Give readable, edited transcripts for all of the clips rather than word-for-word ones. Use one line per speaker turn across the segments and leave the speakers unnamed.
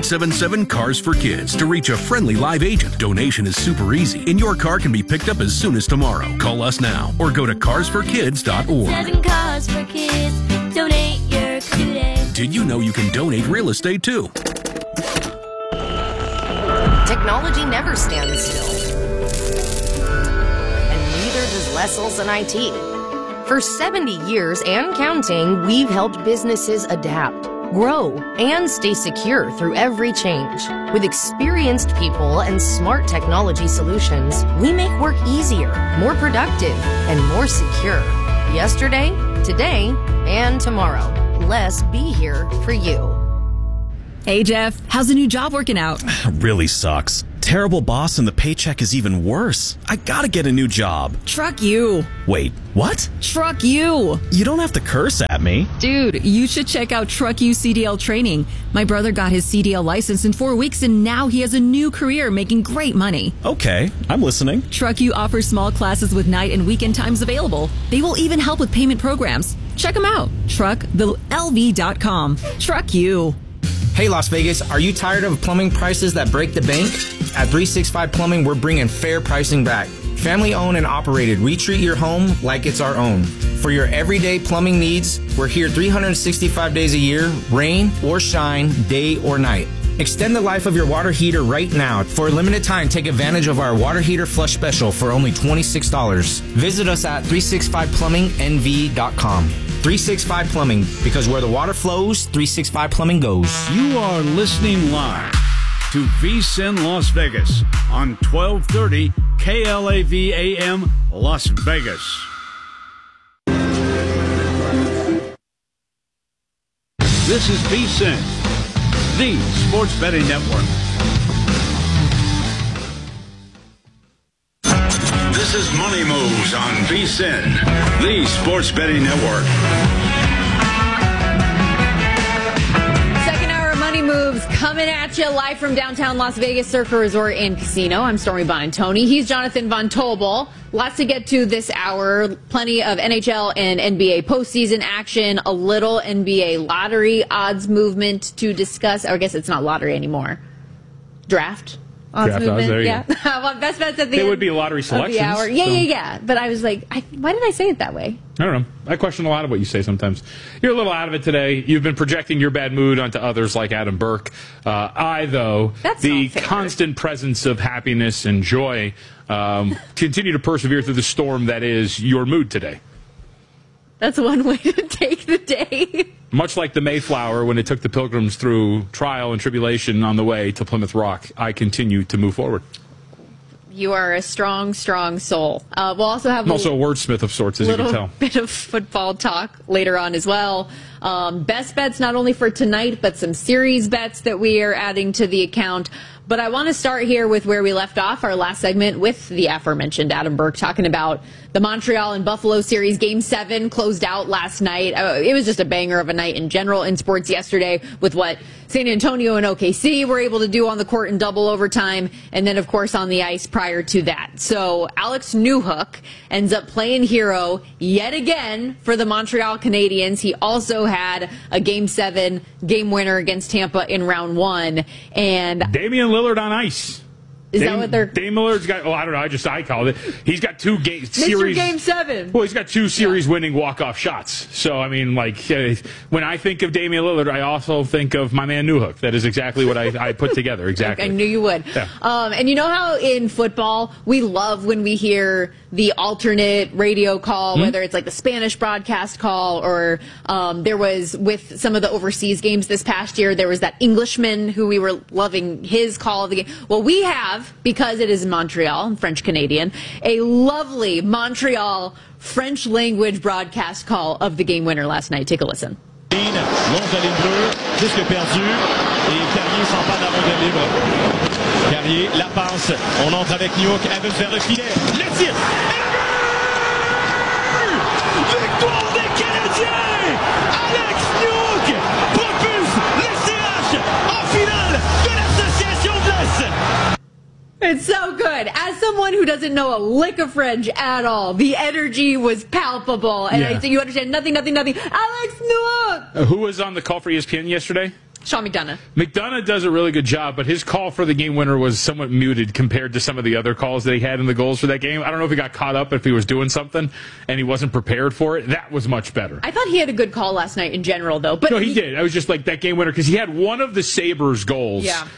1-877-CARS-FOR-KIDS to reach a friendly live agent. Donation is super easy, and your car can be picked up as soon as tomorrow. Call us now or go to carsforkids.org.
7 Cars for Kids. Donate your car today.
Did you know you can donate real estate too?
Technology never stands still. And neither does Lessel's and IT. For 70 years and counting, we've helped businesses adapt, grow, and stay secure through every change. With experienced people and smart technology solutions, we make work easier, more productive, and more secure. Yesterday, today, and tomorrow. Let's be here for you.
Hey, Jeff, how's the new job working out?
Really sucks. Terrible boss and the paycheck is even worse. I gotta get a new job.
Truck you.
Wait, what?
Truck you.
You don't have to curse at me.
Dude, you should check out Truck You CDL training. My brother got his CDL license in 4 weeks and now he has a new career making great money.
Okay, I'm listening.
Truck You offers small classes with night and weekend times available. They will even help with payment programs. Check them out. TruckTheLV.com. Truck You.
Hey Las Vegas, are you tired of plumbing prices that break the bank? At 365 Plumbing, we're bringing fair pricing back. Family owned and operated, we treat your home like it's our own. For your everyday plumbing needs, we're here 365 days a year, rain or shine, day or night. Extend the life of your water heater right now. For a limited time, take advantage of our water heater flush special for only $26. Visit us at 365plummingnv.com. 365 Plumbing, because where the water flows, 365 Plumbing goes.
You are listening live to VSIN Las Vegas on 1230 KLAV AM Las Vegas. This is VSIN, the sports betting network. This is Money Moves on VSIN, the sports betting network.
Second hour of Money Moves coming at you live from downtown Las Vegas Circa Resort and Casino. I'm Stormy Buonantony. He's Jonathan Von Tobel. Lots to get to this hour. Plenty of NHL and NBA postseason action. A little NBA lottery odds movement to discuss. Or I guess it's not lottery anymore. Draft. Odds movement, yeah. Well, best bets at the end.
It would be lottery selections.
Hour. Yeah. But I was like, why did I say it that way?
I don't know. I question a lot of what you say sometimes. You're a little out of it today. You've been projecting your bad mood onto others like Adam Burke. The constant presence of happiness and joy, continue to persevere through the storm that is your mood today.
That's one way to take the day.
Much like the Mayflower when it took the Pilgrims through trial and tribulation on the way to Plymouth Rock, I continue to move forward.
You are a strong, strong soul. We'll also have
I'm also a wordsmith of sorts, as you can tell.
A bit of football talk later on as well. Best bets not only for tonight, but some series bets that we are adding to the account. But I want to start here with where we left off our last segment with the aforementioned Adam Burke talking about the Montreal and Buffalo series. Game 7 closed out last night. It was just a banger of a night in general in sports yesterday with what San Antonio and OKC were able to do on the court in double overtime, and then, of course, on the ice prior to that. So Alex Newhook ends up playing hero yet again for the Montreal Canadiens. He also had a Game 7 game winner against Tampa in round 1. And
Damian Lillard on ice.
Is that what they're...
Dame Lillard's got... I don't know. I called it. He's got two series...
Mr. Game 7.
Well, he's got two series-winning walk-off shots. So, I mean, when I think of Damian Lillard, I also think of my man Newhook. That is exactly what I put together. Exactly.
I knew you would.
Yeah.
And you know how in football, we love when we hear the alternate radio call, whether it's like the Spanish broadcast call or there was with some of the overseas games this past year, there was that Englishman who we were loving his call of the game. Well, we have, because it is Montreal, French-Canadian, a lovely Montreal French language broadcast call of the game winner last night. Take a listen.
Longe la ligne bleue, disque perdu, et Carrier s'empare d'un rondelle libre. Carrier, la passe, on entre avec Newhook, Evans vers le filet, le tir, et le but! Victoire des Canadiens! Alex Newhook propulse le CH en finale de l'Association de l'Est!
It's so good. As someone who doesn't know a lick of French at all, the energy was palpable. And I think you understand nothing. Alex Newhook!
Who was on the call for ESPN yesterday?
Sean McDonough.
McDonough does a really good job, but his call for the game winner was somewhat muted compared to some of the other calls that he had in the goals for that game. I don't know if he got caught up if he was doing something and he wasn't prepared for it. That was much better.
I thought he had a good call last night in general, though. But
no, he did. I was just like that game winner because he had one of the Sabres goals.
Yeah.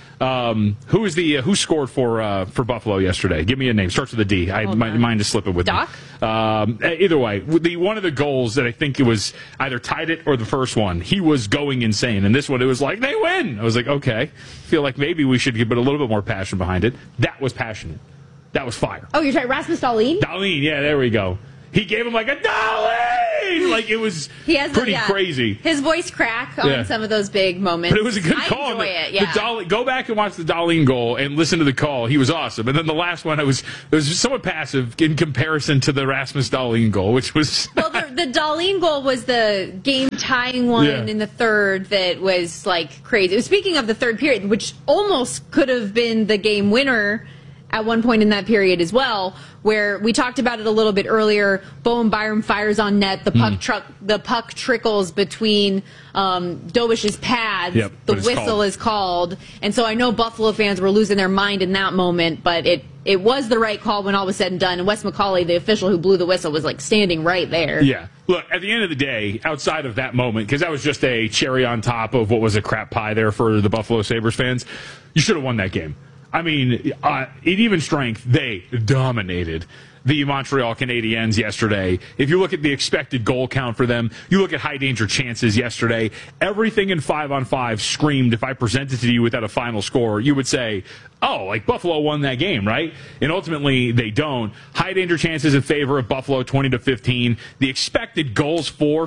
Who scored for Buffalo yesterday? Give me a name. Starts with a D. My mind is slipping with
Doc?
me. Either way, one of the goals that I think it was either tied it or the first one, he was going insane. And this one, it was like, they win. I was like, okay. Feel like maybe we should give it a little bit more passion behind it. That was passionate. That was fire.
Oh, you're talking Rasmus Dahlin?
Dahlin, yeah, there we go. He gave him like a Dahlin! Like, it was pretty crazy.
His voice crack on some of those big moments.
But it was a good call.
Enjoy it, yeah.
Go back and watch the Dahlin goal and listen to the call. He was awesome. And then the last one, it was somewhat passive in comparison to the Rasmus Dahlin goal, which was...
Well, the Dahlin goal was the game-tying one in the third that was, like, crazy. Speaking of the third period, which almost could have been the game winner at one point in that period as well, where we talked about it a little bit earlier. Bowen Byram fires on net. The puck trickles between Dobish's pads.
Yep,
the whistle is called. And so I know Buffalo fans were losing their mind in that moment, but it was the right call when all was said and done. And Wes McCauley, the official who blew the whistle, was like standing right there.
Yeah. Look, at the end of the day, outside of that moment, because that was just a cherry on top of what was a crap pie there for the Buffalo Sabres fans, you should have won that game. I mean, in even strength, they dominated the Montreal Canadiens yesterday. If you look at the expected goal count for them, you look at high danger chances yesterday, everything in 5-on-5 screamed, if I presented to you without a final score, you would say, oh, like Buffalo won that game, right? And ultimately, they don't. High danger chances in favor of Buffalo, 20-15. The expected goals for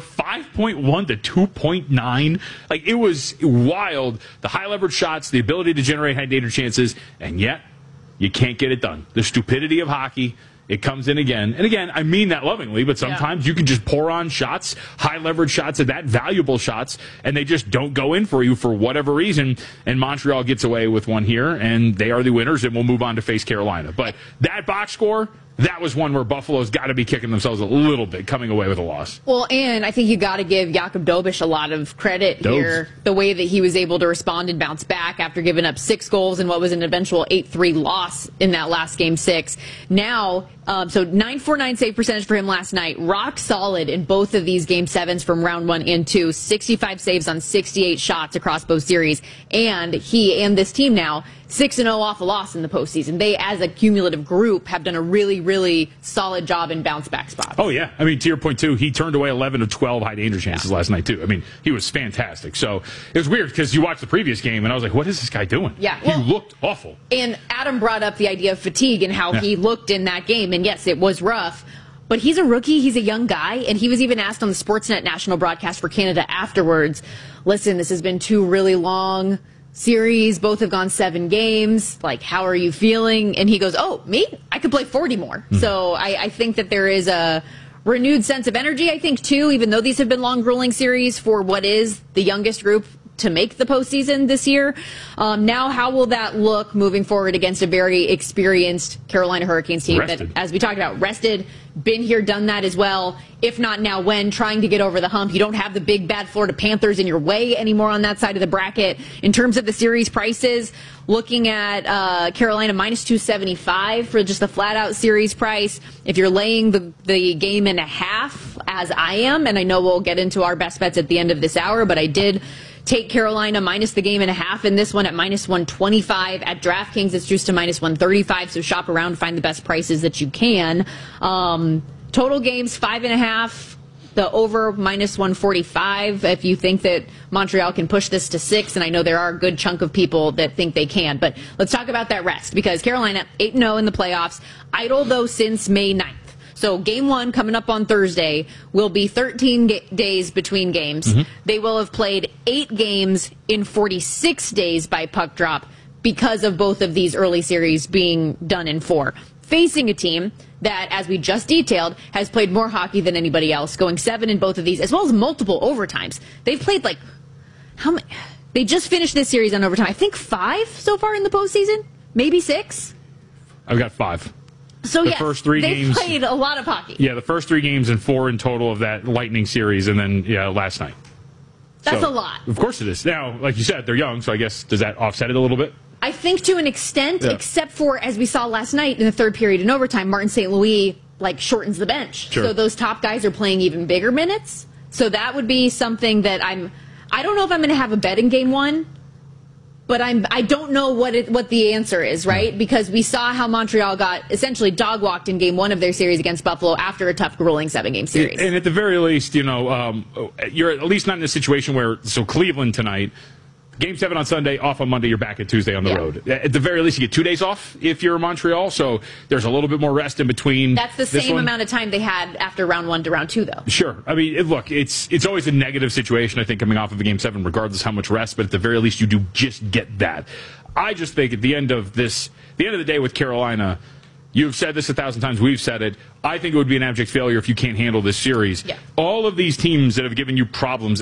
5.1 to 2.9. Like, it was wild. The high leverage shots, the ability to generate high danger chances, and yet you can't get it done. The stupidity of hockey. It comes in again. And again, I mean that lovingly, but sometimes you can just pour on shots, high leverage shots, and that valuable shots, and they just don't go in for you for whatever reason. And Montreal gets away with one here, and they are the winners, and we'll move on to face Carolina. But that box score, that was one where Buffalo's got to be kicking themselves a little bit coming away with a loss.
Well, and I think you got to give Jakub Dobiš a lot of credit here. The way that he was able to respond and bounce back after giving up 6 goals in what was an eventual 8-3 loss in that last game 6. Now, so 949 save percentage for him last night. Rock solid in both of these game 7s from round 1 and 2. 65 saves on 68 shots across both series. And he and this team now 6-0 off a loss in the postseason. They, as a cumulative group, have done a really, really solid job in bounce-back spots.
Oh, yeah. I mean, to your point, too, he turned away 11 of 12 high-danger chances last night, too. I mean, he was fantastic. So it was weird because you watched the previous game, and I was like, what is this guy doing?
Yeah.
Well, he looked awful.
And Adam brought up the idea of fatigue and how he looked in that game. And, yes, it was rough. But he's a rookie. He's a young guy. And he was even asked on the Sportsnet national broadcast for Canada afterwards, listen, this has been 2 really long series. Both have gone 7 games. Like, how are you feeling? And he goes, oh, me? I could play 40 more. Mm-hmm. So I think that there is a renewed sense of energy, I think, too, even though these have been long, grueling series for what is the youngest group to make the postseason this year. Now, how will that look moving forward against a very experienced Carolina Hurricanes team that, as we talked about, rested, been here, done that as well. If not now, when trying to get over the hump, you don't have the big bad Florida Panthers in your way anymore on that side of the bracket. In terms of the series prices, looking at Carolina minus 275 for just the flat out series price. If you're laying the game and a half, as I am, and I know we'll get into our best bets at the end of this hour, but I did take Carolina minus the game and a half in this one at minus 125. At DraftKings, it's juiced to minus 135, so shop around, find the best prices that you can. Total games, 5.5. The over, minus 145, if you think that Montreal can push this to 6, and I know there are a good chunk of people that think they can. But let's talk about that rest, because Carolina, 8-0 in the playoffs, idle, though, since May 9th. So game 1 coming up on Thursday will be 13 days between games. Mm-hmm. They will have played 8 games in 46 days by puck drop because of both of these early series being done in 4. Facing a team that, as we just detailed, has played more hockey than anybody else, going 7 in both of these, as well as multiple overtimes. They've played how many? They just finished this series on overtime. I think 5 so far in the postseason, maybe 6.
I've got 5.
So
the first 3
they've
games
played a lot of hockey.
Yeah, the first 3 games and 4 in total of that Lightning series, and then last night.
That's a lot.
Of course it is. Now, like you said, they're young, so I guess, does that offset it a little bit?
I think to an extent, except for, as we saw last night in the third period in overtime, Martin St. Louis shortens the bench.
Sure.
So those top guys are playing even bigger minutes. So that would be something that I don't know if I'm going to have a bet in game one, but I don't know what the answer is, right? Because we saw how Montreal got essentially dog walked in game one of their series against Buffalo after a tough, grueling 7-game series.
And at the very least, you're at least not in a situation where, so Cleveland tonight, Game 7 on Sunday, off on Monday, you're back at Tuesday on the road. At the very least, you get 2 days off if you're Montreal, so there's a little bit more rest in between.
That's the same amount of time they had after round 1 to round 2, though.
Sure. I mean, look, it's always a negative situation, I think, coming off of a Game 7, regardless how much rest, but at the very least, you do just get that. I just think at the end of the day with Carolina, you've said this 1,000 times, we've said it, I think it would be an abject failure if you can't handle this series.
Yeah.
All of these teams that have given you problems